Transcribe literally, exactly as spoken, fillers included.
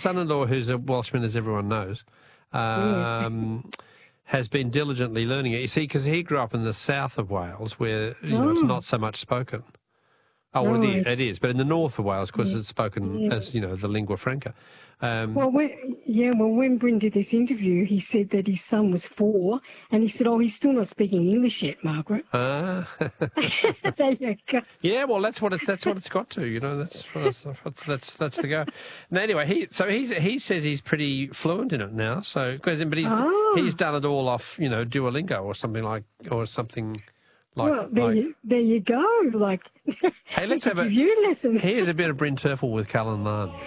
son-in-law, who's a Welshman, as everyone knows, um, yeah. has been diligently learning it. You see, because he grew up in the south of Wales, where you know, oh. it's not so much spoken. Oh, well, no, it is, it is, but in the north of Wales, of course, yeah. it's spoken yeah. as, you know, the lingua franca. Um, well, when, yeah, well, when Bryn did this interview, he said that his son was four, and he said, oh, he's still not speaking English yet, Margaret. Ah. There you go. Yeah, well, that's what it, that's what it's got to, you know. That's that's that's that's the go. And anyway, he so he he says he's pretty fluent in it now. So, but he's oh. he's done it all off, you know, Duolingo or something like or something. Like, well, there, like, you, there you go. Like, hey, let's have a. you lessons. Here's a bit of Bryn Terfel with Callan Marn.